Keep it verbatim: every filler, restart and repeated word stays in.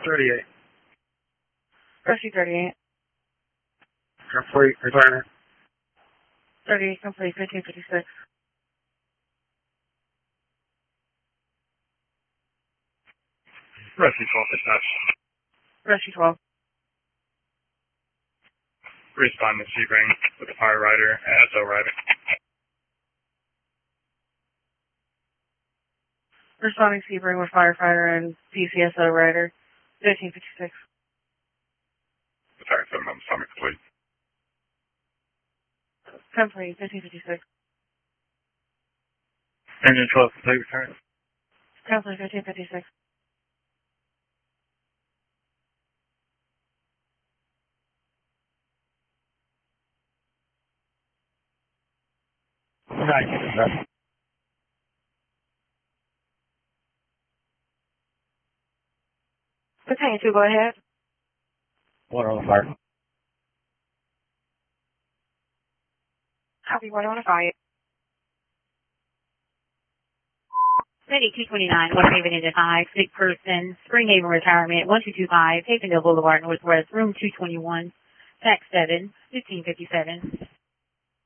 thirty-eight. Rescue thirty-eight. Complete. Returner. thirty-eight complete, fifteen fifty-six. Rescue twelve dispatch. Rescue twelve. Respond to Sebring with the fire rider and S O rider. Responding Sebring with firefighter and P C S O rider, fifteen fifty-six. Attack seven on summit complete. Complete, fifteen fifty-six. Engine twelve complete return. Complete, fifteen fifty-six. Nice. Battalion two, go ahead. One on the fire. Copy, one on the fire. City two twenty-nine, West Haven Engine five, sick person, Spring Haven Retirement, one two two five, Havendale Boulevard, Northwest, room two twenty-one, tax seven, fifteen fifty-seven.